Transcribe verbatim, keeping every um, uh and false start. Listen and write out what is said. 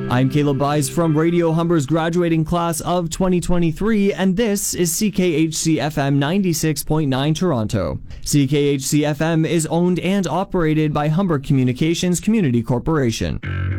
I'm Caleb Byes from Radio Humber's graduating class of twenty twenty-three, and this is C K H C F M ninety-six point nine Toronto. C K H C F M is owned and operated by Humber Communications Community Corporation.